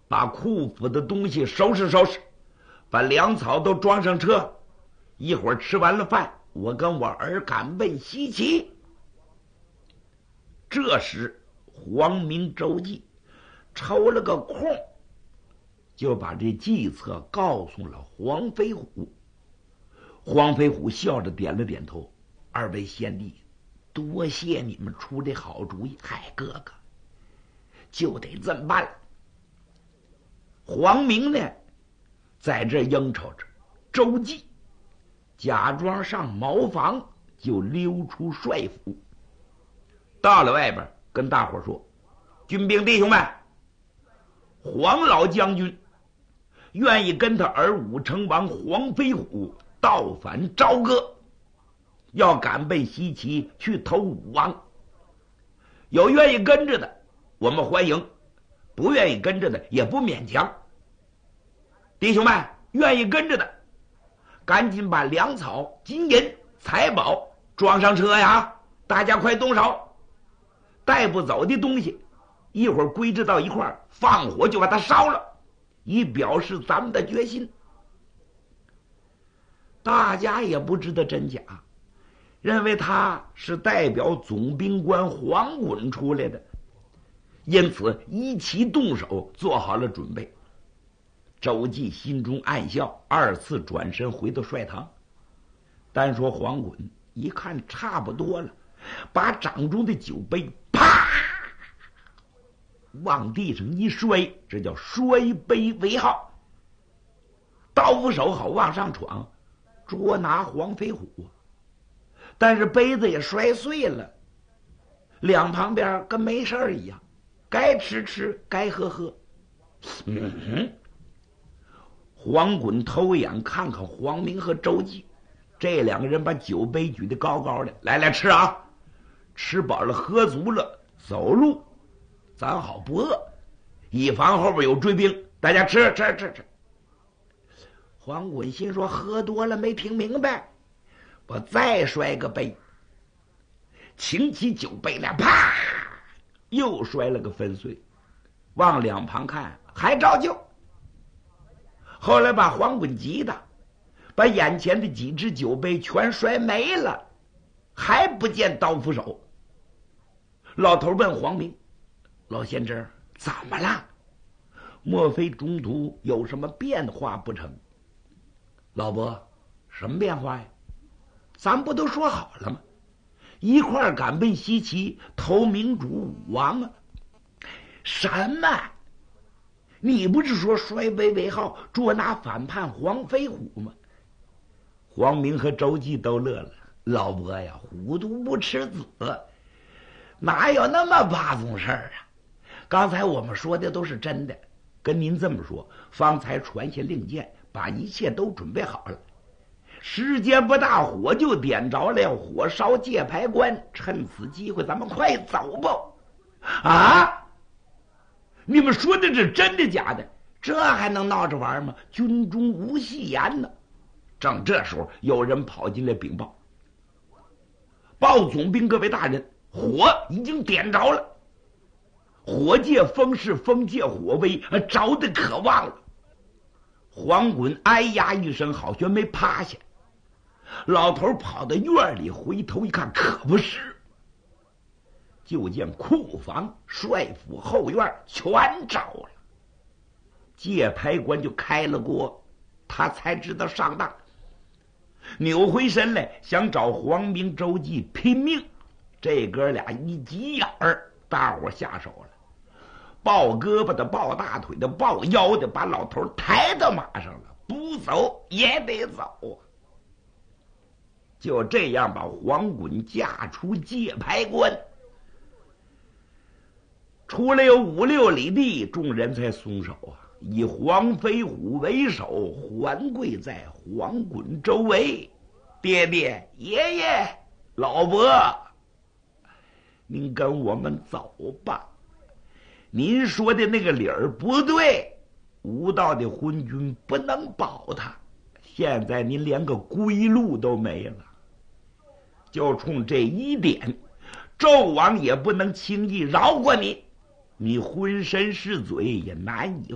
把库府的东西收拾收拾，把粮草都装上车，一会儿吃完了饭，我跟我儿赶奔西岐。这时黄明、周济抽了个空，就把这计策告诉了黄飞虎。黄飞虎笑着点了点头：“二位贤弟，多谢你们出这好主意。嗨，哥哥，就得这么办了。”黄明呢，在这应酬着，周济假装上茅房，就溜出帅府，到了外边，跟大伙说：“军兵弟兄们，黄老将军愿意跟他儿武成王黄飞虎倒反朝歌，要赶奔西岐去投武王。有愿意跟着的，我们欢迎；不愿意跟着的，也不勉强。弟兄们，愿意跟着的，赶紧把粮草、金银、财宝装上车呀！大家快动手！带不走的东西，一会儿归置到一块儿，放火就把它烧了，以表示咱们的决心。”大家也不知道真假，认为他是代表总兵官黄衮出来的，因此一齐动手，做好了准备。周济心中暗笑，二次转身回到帅堂。单说黄衮一看差不多了，把掌中的酒杯啪往地上一摔，这叫摔杯为号。刀斧手好往上闯，捉拿黄飞虎，但是杯子也摔碎了，两旁边跟没事儿一样，该吃吃，该喝喝。黄衮偷眼看看黄明和周济，这两个人把酒杯举得高高的，来吃啊！吃饱了喝足了，走路咱好不饿，以防后边有追兵。大家吃。黄衮心说，喝多了没听明白，我再摔个杯。擎起酒杯来，啪，又摔了个粉碎。往两旁看，还照旧。后来把黄衮急的，把眼前的几只酒杯全摔没了，还不见刀斧手。老头问黄明：“老先知，怎么了？莫非中途有什么变化不成？”老伯，什么变化呀？咱不都说好了吗？一块儿赶奔西岐投明主武王啊！什么？你不是说摔杯为号，捉拿反叛黄飞虎吗？黄明和周济都乐了。老伯呀，糊涂不吃子，哪有那么八宗事儿啊？刚才我们说的都是真的，跟您这么说，方才传下令箭，把一切都准备好了。时间不大，火就点着了，要火烧界牌关。趁此机会，咱们快走吧！啊！你们说的是真的假的？这还能闹着玩吗？军中无戏言呢。正这时候，有人跑进来禀报：“报总兵各位大人，火已经点着了。火借风势，风借火威，着的可旺了。”黄衮哎呀一声，好像没趴下。老头跑到院里，回头一看，可不是，就见库房、帅府后院全着了，界牌关就开了锅。他才知道上当，扭回身来想找黄明、周济拼命。这哥俩一急眼儿，大伙下手了，抱胳膊的、抱大腿的、抱腰的，把老头抬到马上了，不走也得走啊！就这样把黄衮架出界牌关，出来有5、6里地，众人才松手啊！以黄飞虎为首，环跪在黄衮周围。爹爹、爷爷、老伯，您跟我们走吧。您说的那个理儿不对，无道的昏君不能保他。现在您连个归路都没了，就冲这一点，纣王也不能轻易饶过你。你浑身是嘴，也难以